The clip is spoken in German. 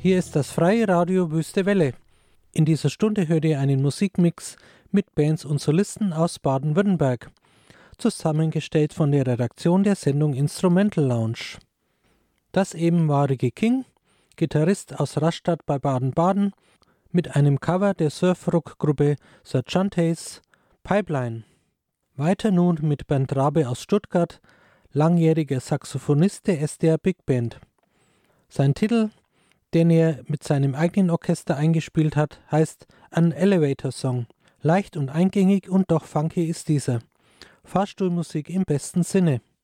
Hier ist das freie Radio Wüste Welle. In dieser Stunde hört ihr einen Musikmix mit Bands und Solisten aus Baden-Württemberg, zusammengestellt von der Redaktion der Sendung Instrumental Lounge. Das eben war Ricky King, Gitarrist aus Rastatt bei Baden-Baden, mit einem Cover der Surf-Rock-Gruppe Sergeantes Pipeline. Weiter nun mit Bernd Rabe aus Stuttgart, langjähriger Saxophonist der SDR Big Band. Sein Titel, den er mit seinem eigenen Orchester eingespielt hat, heißt An Elevator Song. Leicht und eingängig und doch funky ist dieser. Fahrstuhlmusik im besten Sinne.